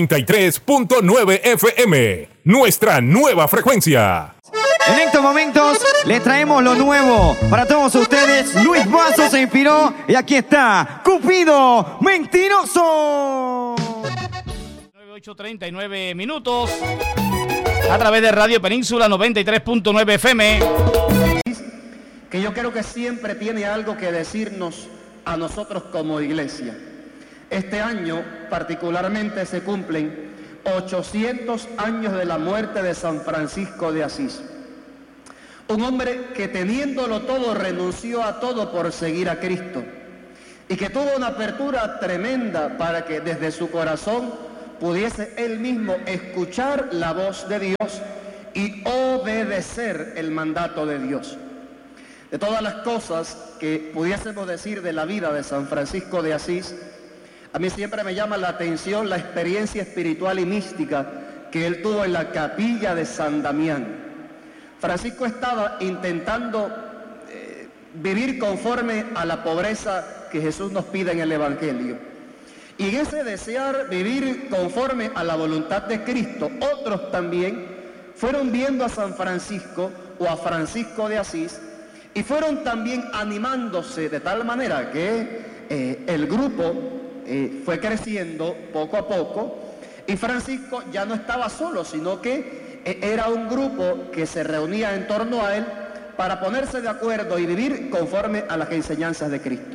93.9 FM, nuestra nueva frecuencia. En estos momentos le traemos lo nuevo para todos ustedes. Luis Vaso se inspiró y aquí está Cupido Mentiroso. 8:39 minutos a través de Radio Península 93.9 FM. Que yo creo que siempre tiene algo que decirnos a nosotros como iglesia. Este año particularmente se cumplen 800 años de la muerte de San Francisco de Asís. Un hombre que teniéndolo todo renunció a todo por seguir a Cristo y que tuvo una apertura tremenda para que desde su corazón pudiese él mismo escuchar la voz de Dios y obedecer el mandato de Dios. De todas las cosas que pudiésemos decir de la vida de San Francisco de Asís, a mí siempre me llama la atención la experiencia espiritual y mística que él tuvo en la capilla de San Damián. Francisco estaba intentando vivir conforme a la pobreza que Jesús nos pide en el Evangelio. Y en ese desear vivir conforme a la voluntad de Cristo, otros también fueron viendo a San Francisco o a Francisco de Asís y fueron también animándose de tal manera que el grupo fue creciendo poco a poco y Francisco ya no estaba solo, sino que era un grupo que se reunía en torno a él para ponerse de acuerdo y vivir conforme a las enseñanzas de Cristo.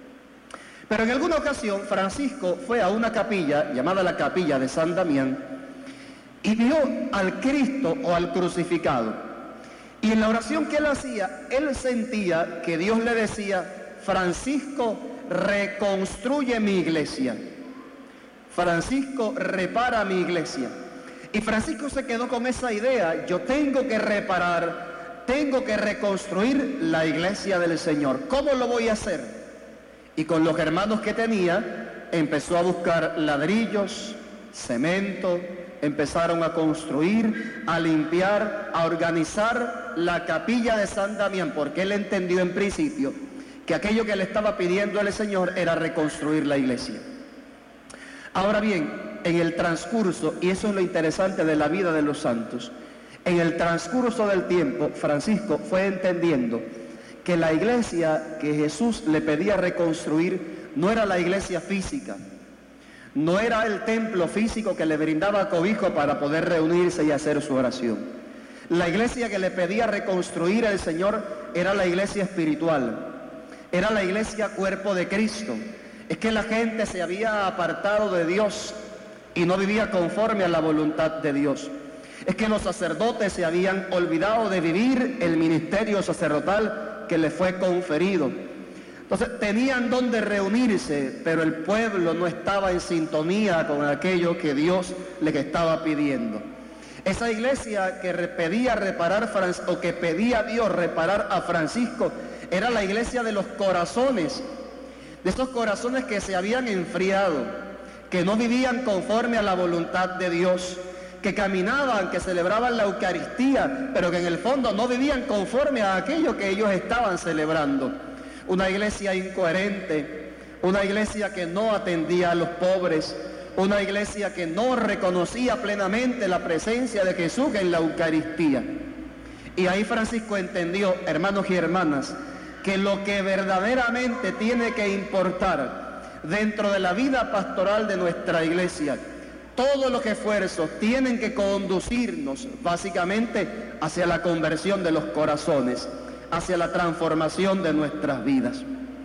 Pero en alguna ocasión Francisco fue a una capilla llamada la capilla de San Damián y vio al Cristo o al crucificado. Y en la oración que él hacía, él sentía que Dios le decía: Francisco, reconstruye mi iglesia. Francisco, repara mi iglesia. Y Francisco se quedó con esa idea: yo tengo que reparar, tengo que reconstruir la iglesia del Señor. ¿Cómo lo voy a hacer? Y con los hermanos que tenía, empezó a buscar ladrillos, cemento, empezaron a construir, a limpiar, a organizar la capilla de San Damián, porque él entendió en principio que aquello que le estaba pidiendo el Señor era reconstruir la iglesia. Ahora bien, en el transcurso, y eso es lo interesante de la vida de los santos, en el transcurso del tiempo, Francisco fue entendiendo que la iglesia que Jesús le pedía reconstruir no era la iglesia física, no era el templo físico que le brindaba cobijo para poder reunirse y hacer su oración. La iglesia que le pedía reconstruir el Señor era la iglesia espiritual, era la iglesia cuerpo de Cristo. Es que la gente se había apartado de Dios y no vivía conforme a la voluntad de Dios. Es que los sacerdotes se habían olvidado de vivir el ministerio sacerdotal que les fue conferido. Entonces tenían donde reunirse, pero el pueblo no estaba en sintonía con aquello que Dios les estaba pidiendo. Esa iglesia que pedía reparar, o que pedía a Dios reparar a Francisco, era la iglesia de los corazones, de esos corazones que se habían enfriado, que no vivían conforme a la voluntad de Dios, que caminaban, que celebraban la Eucaristía, pero que en el fondo no vivían conforme a aquello que ellos estaban celebrando. Una iglesia incoherente, una iglesia que no atendía a los pobres, una iglesia que no reconocía plenamente la presencia de Jesús en la Eucaristía. Y ahí Francisco entendió, hermanos y hermanas, que lo que verdaderamente tiene que importar dentro de la vida pastoral de nuestra iglesia, todos los esfuerzos tienen que conducirnos básicamente hacia la conversión de los corazones, hacia la transformación de nuestras vidas.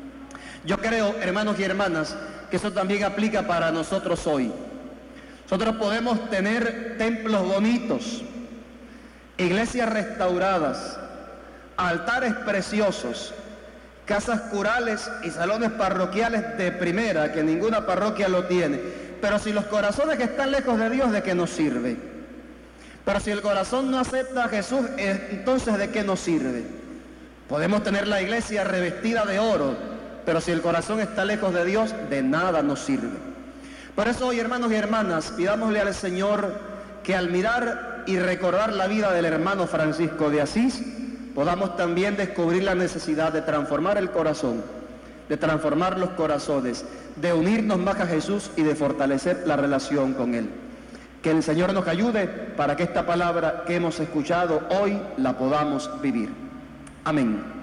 Yo creo, hermanos y hermanas, que eso también aplica para nosotros hoy. Nosotros podemos tener templos bonitos, iglesias restauradas, altares preciosos, casas curales y salones parroquiales de primera, que ninguna parroquia lo tiene. Pero si los corazones que están lejos de Dios, ¿de qué nos sirve? Pero si el corazón no acepta a Jesús, entonces ¿de qué nos sirve? Podemos tener la iglesia revestida de oro, pero si el corazón está lejos de Dios, de nada nos sirve. Por eso hoy, hermanos y hermanas, pidámosle al Señor que al mirar y recordar la vida del hermano Francisco de Asís, podamos también descubrir la necesidad de transformar el corazón, de transformar los corazones, de unirnos más a Jesús y de fortalecer la relación con Él. Que el Señor nos ayude para que esta palabra que hemos escuchado hoy la podamos vivir. Amén.